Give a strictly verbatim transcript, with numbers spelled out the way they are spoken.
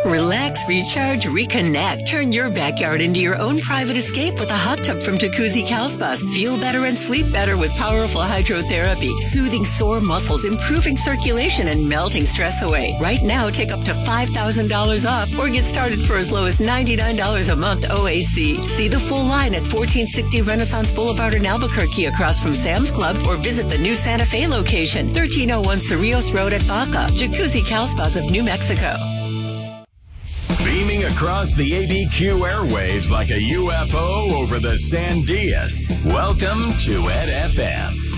Relax, recharge, reconnect. Turn your backyard into your own private escape with a hot tub from Jacuzzi Calspas. Feel better and sleep better with powerful hydrotherapy, soothing sore muscles, improving circulation, and melting stress away. Right now, take up to five thousand dollars off or get started for as low as ninety-nine dollars a month O A C. See the full line at fourteen sixty Renaissance Boulevard in Albuquerque across from Sam's Club, or visit the new Santa Fe location, thirteen oh one Cerrillos Road at Baca. Jacuzzi Calspas of New Mexico. Beaming across the A B Q airwaves like a U F O over the Sandias. Welcome to Ed F M.